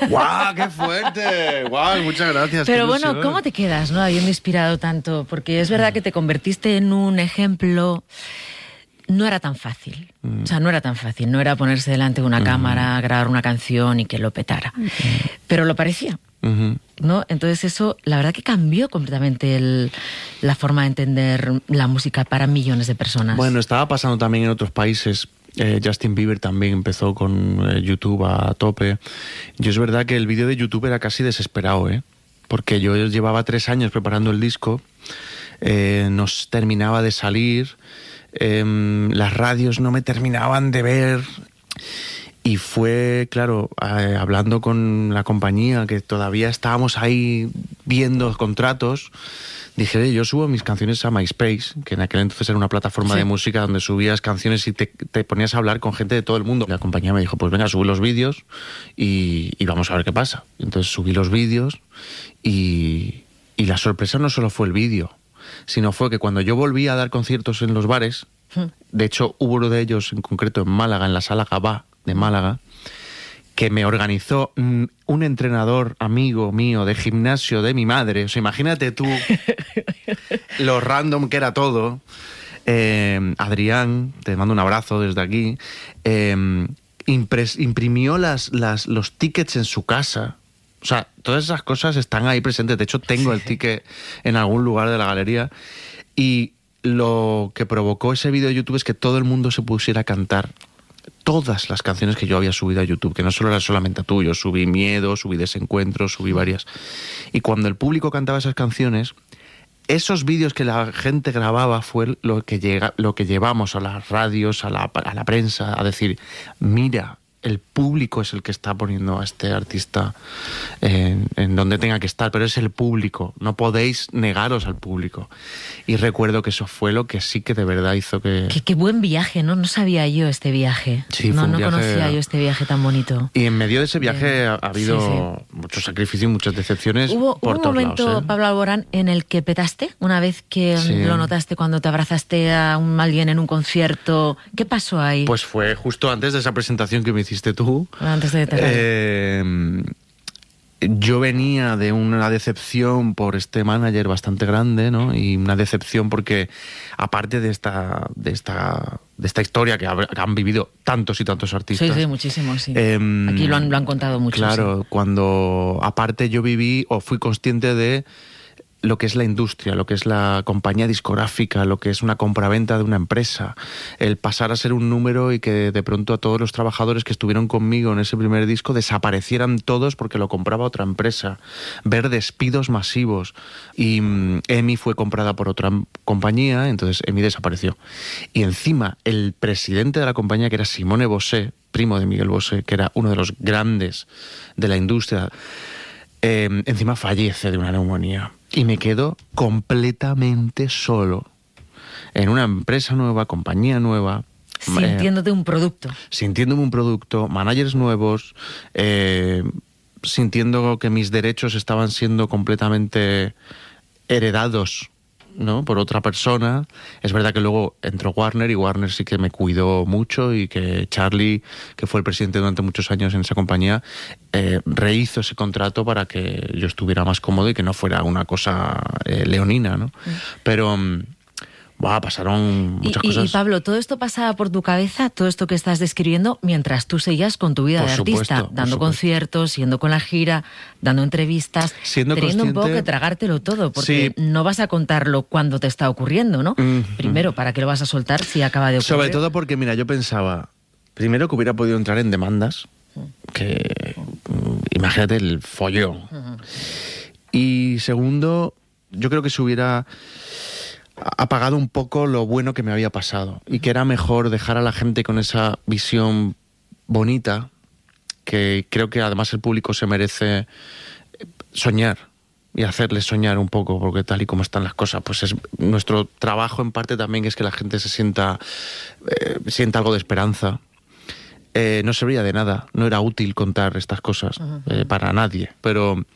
¡Guau, qué fuerte! ¡Guau, muchas gracias! Pero bueno, ¿cómo te quedas, no, habiendo inspirado tanto? Porque es verdad que te convertiste en un ejemplo. No era tan fácil. O sea, no era tan fácil. No era ponerse delante de una cámara, grabar una canción y que lo petara. Pero lo parecía. ¿No? Entonces eso, la verdad que cambió completamente la forma de entender la música para millones de personas. Bueno, estaba pasando también en otros países. Justin Bieber también empezó con YouTube a tope. Yo es verdad que el vídeo de YouTube era casi desesperado, porque yo llevaba 3 años preparando el disco, nos terminaba de salir, las radios no me terminaban de ver. Y fue, claro, hablando con la compañía, que todavía estábamos ahí viendo contratos, dije, oye, yo subo mis canciones a MySpace, que en aquel entonces era una plataforma de música donde subías canciones y te ponías a hablar con gente de todo el mundo. La compañía me dijo, pues venga, sube los vídeos y vamos a ver qué pasa. Entonces subí los vídeos y la sorpresa no solo fue el vídeo, sino fue que cuando yo volví a dar conciertos en los bares, de hecho hubo uno de ellos en concreto en Málaga, en la Sala Gabá de Málaga, que me organizó un entrenador amigo mío de gimnasio de mi madre. O sea, imagínate tú lo random que era todo. Adrián, te mando un abrazo desde aquí, imprimió los tickets en su casa. O sea, todas esas cosas están ahí presentes. De hecho, tengo el ticket en algún lugar de la galería. Y lo que provocó ese vídeo de YouTube es que todo el mundo se pusiera a cantar todas las canciones que yo había subido a YouTube, que no solo era solamente a tú, yo subí Miedo, subí Desencuentro, subí varias. Y cuando el público cantaba esas canciones, esos vídeos que la gente grababa fue lo que llevamos a las radios, a la prensa, a decir, mira, el público es el que está poniendo a este artista en donde tenga que estar, pero es el público, no podéis negaros al público. Y recuerdo que eso fue lo que sí que de verdad hizo que... Qué buen viaje, ¿no? No sabía yo este viaje. Sí, no, fue un no viaje... conocía yo este viaje tan bonito. Y en medio de ese viaje ha habido muchos sacrificios y muchas decepciones. Hubo un momento, lados, Pablo Alborán, en el que petaste, una vez que lo notaste cuando te abrazaste a alguien en un concierto. ¿Qué pasó ahí? Pues fue justo antes de esa presentación que me hiciste tú. Antes de Terral. Yo venía de una decepción por este manager bastante grande, ¿no? Y una decepción porque, aparte de esta historia que han vivido tantos y tantos artistas. Sí, muchísimo, sí. Aquí lo han contado mucho. Claro, cuando aparte yo viví o fui consciente de lo que es la industria, lo que es la compañía discográfica, lo que es una compraventa de una empresa, el pasar a ser un número y que de pronto a todos los trabajadores que estuvieron conmigo en ese primer disco desaparecieran todos porque lo compraba otra empresa, ver despidos masivos y EMI fue comprada por otra compañía, entonces EMI desapareció. Y encima el presidente de la compañía, que era Simone Bosé, primo de Miguel Bosé, que era uno de los grandes de la industria, encima fallece de una neumonía. Y me quedo completamente solo en una empresa nueva, compañía nueva. Sintiéndote un producto. Sintiéndome un producto, managers nuevos, sintiendo que mis derechos estaban siendo completamente heredados, ¿no?, por otra persona. Es verdad que luego entró Warner y Warner sí que me cuidó mucho y que Charlie, que fue el presidente durante muchos años en esa compañía, rehizo ese contrato para que yo estuviera más cómodo y que no fuera una cosa leonina, ¿no? Pero pasaron muchas cosas. Y Pablo, ¿todo esto pasaba por tu cabeza, todo esto que estás describiendo, mientras tú seguías con tu vida de artista, dando conciertos, yendo con la gira, dando entrevistas, teniendo un poco que tragártelo todo, porque no vas a contarlo cuando te está ocurriendo, ¿no? Primero, ¿para qué lo vas a soltar si acaba de ocurrir? Sobre todo porque, mira, yo pensaba, primero que hubiera podido entrar en demandas, que imagínate el follón. Y segundo, yo creo que se hubiera apagado un poco lo bueno que me había pasado y que era mejor dejar a la gente con esa visión bonita, que creo que además el público se merece soñar y hacerles soñar un poco, porque tal y como están las cosas, pues es nuestro trabajo en parte también es que la gente se sienta algo de esperanza. No servía de nada, no era útil contar estas cosas para nadie, pero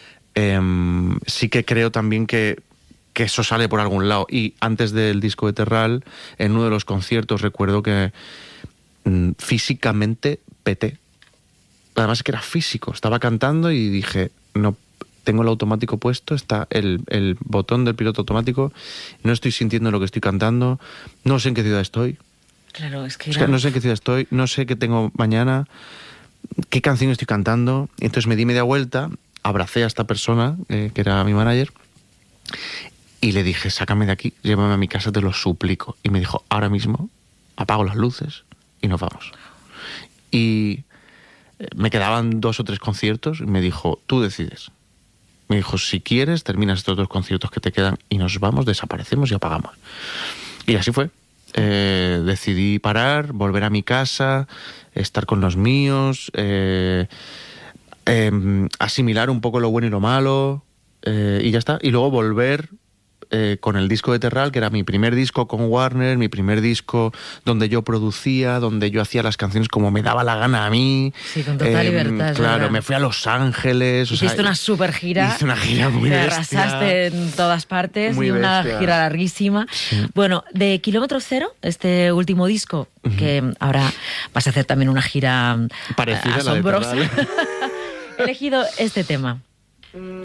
sí que creo también que eso sale por algún lado. Y antes del disco de Terral, en uno de los conciertos recuerdo que físicamente peté. además que era físico, estaba cantando y dije, no, tengo el automático puesto, está el botón del piloto automático, no estoy sintiendo lo que estoy cantando, no sé en qué ciudad estoy. Claro, es que no sé en qué ciudad estoy, no sé qué tengo mañana, qué canción estoy cantando. Entonces me di media vuelta, abracé a esta persona, que era mi manager, y le dije, sácame de aquí, llévame a mi casa, te lo suplico. Y me dijo, ahora mismo apago las luces y nos vamos. Y me quedaban 2 o 3 conciertos y me dijo, tú decides. Me dijo, si quieres, terminas estos 2 conciertos que te quedan y nos vamos, desaparecemos y apagamos. Y así fue. Decidí parar, volver a mi casa, estar con los míos, asimilar un poco lo bueno y lo malo, y ya está. Y luego volver con el disco de Terral, que era mi primer disco con Warner, mi primer disco donde yo producía, donde yo hacía las canciones como me daba la gana a mí. Sí, con total libertad. Claro, ¿verdad? me fui a Los Ángeles. Hiciste una super gira. Hice una gira muy te bestia. Arrasaste en todas partes Muy y una bestia. gira larguísima. Sí. Bueno, de Kilómetro Cero, este último disco, que ahora vas a hacer también una gira Parecida a la de asombrosa. Terral. He elegido este tema.